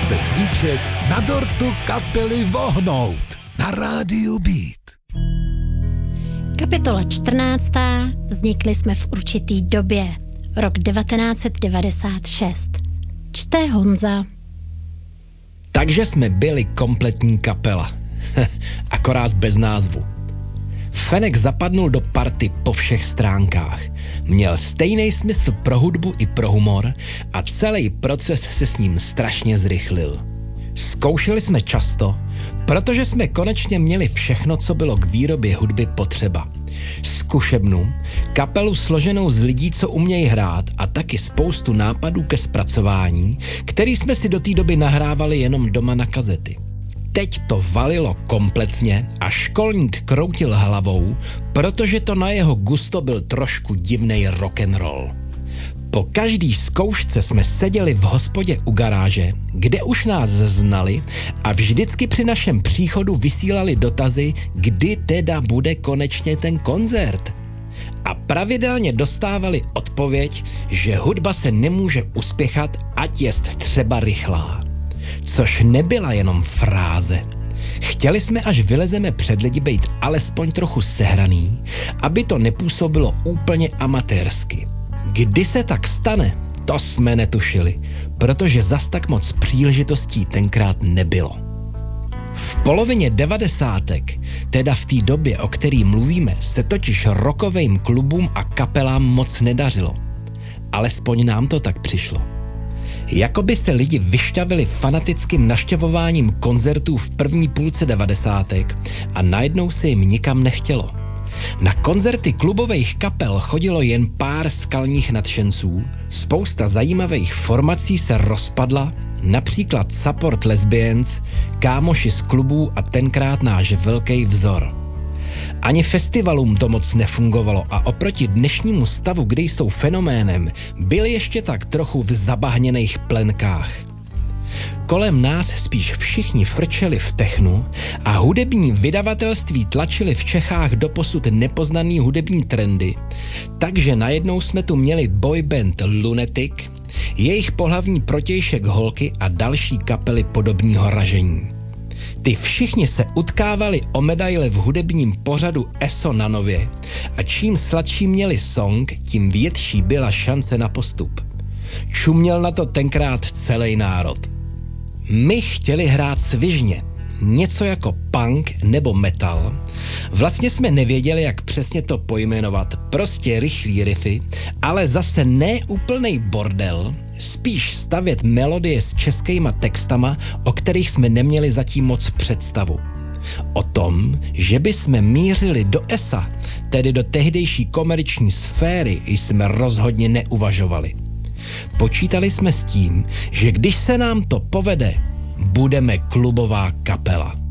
chce cvíček, na dortu kapely vohnout. Na rádiu Beat. Kapitola 14. Vznikli jsme v určitý době. Rok 1996. Čte Honza. Takže jsme byli kompletní kapela. Akorát bez názvu. Fenek zapadnul do party po všech stránkách. Měl stejný smysl pro hudbu i pro humor a celý proces se s ním strašně zrychlil. Zkoušeli jsme často, protože jsme konečně měli všechno, co bylo k výrobě hudby potřeba. Zkušebnu, kapelu složenou z lidí, co umějí hrát, a taky spoustu nápadů ke zpracování, který jsme si do té doby nahrávali jenom doma na kazety. Teď to valilo kompletně a školník kroutil hlavou, protože to na jeho gusto byl trošku divnej rock'n'roll. Po každý zkoušce jsme seděli v hospodě u garáže, kde už nás znali a vždycky při našem příchodu vysílali dotazy, kdy teda bude konečně ten koncert. A pravidelně dostávali odpověď, že hudba se nemůže uspěchat, ať jest třeba rychlá. Což nebyla jenom fráze. Chtěli jsme, až vylezeme před lidi, být alespoň trochu sehraný, aby to nepůsobilo úplně amatérsky. Kdy se tak stane, to jsme netušili, protože zas tak moc příležitostí tenkrát nebylo. V polovině 90. teda v té době, o který mluvíme, se totiž rockovým klubům a kapelám moc nedařilo. Alespoň nám to tak přišlo. Jakoby se lidi vyšťavili fanatickým navštěvováním koncertů v první půlce 90. a najednou se jim nikam nechtělo. Na koncerty klubových kapel chodilo jen pár skalních nadšenců, spousta zajímavých formací se rozpadla, například Support Lesbians, Kámoši z klubů a tenkrát náš velký vzor. Ani festivalům to moc nefungovalo a oproti dnešnímu stavu, kdy jsou fenoménem, byli ještě tak trochu v zabahněných plenkách. Kolem nás spíš všichni frčeli v technu a hudební vydavatelství tlačili v Čechách doposud nepoznaný hudební trendy, takže najednou jsme tu měli boyband Lunatic, jejich pohlavní protějšek Holky a další kapely podobného ražení. Ty všichni se utkávali o medaile v hudebním pořadu ESO na Nově a čím sladší měli song, tím větší byla šance na postup. Čuměl na to tenkrát celý národ. My chtěli hrát svižně, něco jako punk nebo metal. Vlastně jsme nevěděli, jak přesně to pojmenovat, prostě rychlý riffy, ale zase ne úplnej bordel, spíš stavět melodie s českýma textama, o kterých jsme neměli zatím moc představu. O tom, že bychom mířili do ESA, tedy do tehdejší komerční sféry, jsme rozhodně neuvažovali. Počítali jsme s tím, že když se nám to povede, budeme klubová kapela.